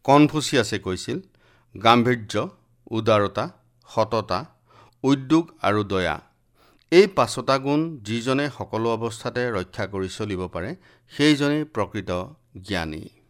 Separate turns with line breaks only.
কনফুচিয়াছে কৈছিল, গাম্ভীৰ্য, উদাৰতা, সততা, উদ্যোগ আৰু দয়া এই 5টা গুণ যিজনে সকলো অৱস্থাতে ৰক্ষা কৰি চলিব পাৰে সেইজনেই প্ৰকৃত জ্ঞানী।